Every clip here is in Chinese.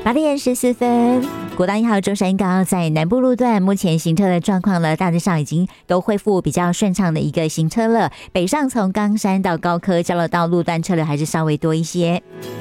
8点14分，国道1号中山高在南部路段，目前行车的状况呢，大致上已经都恢复比较顺畅的一个行车了。北上从冈山到高科交流道路段车流还是稍微多一些。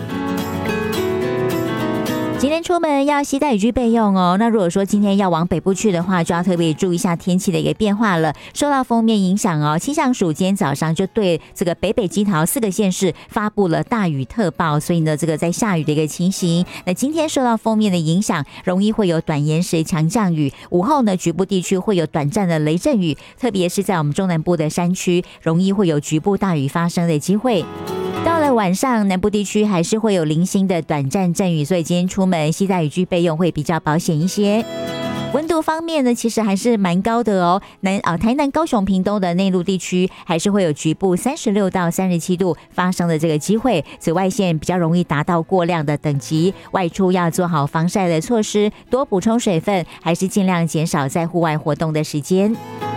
今天出门要携带雨具备用哦。那如果说今天要往北部去的话，就要特别注意一下天气的一个变化了。受到锋面影响哦，气象署今天早上就对这个北基桃4个县市发布了大雨特报，所以呢，这个在下雨的一个情形。那今天受到锋面的影响，容易会有短延时强降雨，午后呢，局部地区会有短暂的雷阵雨，特别是在我们中南部的山区，容易会有局部大雨发生的机会。到了晚上，南部地区还是会有零星的短暂阵雨，所以今天出门携带雨具备用会比较保险一些。温度方面呢，其实还是蛮高的哦。台南、高雄、屏东的内陆地区还是会有局部36到37度发生的这个机会，紫外线比较容易达到过量的等级，外出要做好防晒的措施，多补充水分，还是尽量减少在户外活动的时间。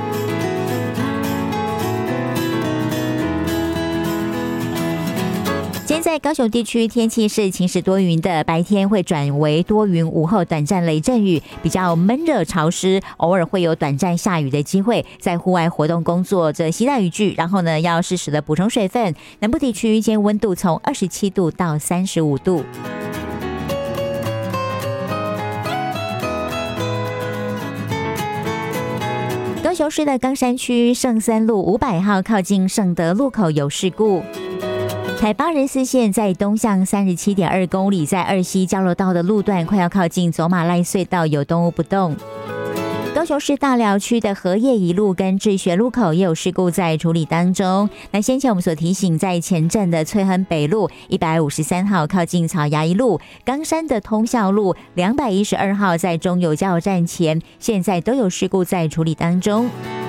今天在高雄地区天气是晴时多云的，白天会转为多云，午后短暂雷阵雨，比较闷热潮湿，偶尔会有短暂下雨的机会。在户外活动工作则携带雨具，然后呢要适时的补充水分。南部地区今天温度从27度到35度。高雄市的冈山区圣三路500号靠近圣德路口有事故。台八仁四线在东向37.2公里，在二溪交流道的路段快要靠近走马濑隧道有动物不动。高雄市大寮区的荷叶一路跟智学路口也有事故在处理当中。那先前我们所提醒，在前镇的翠亨北路153号靠近草衙一路，冈山的通孝路212号在中油加油站前，现在都有事故在处理当中。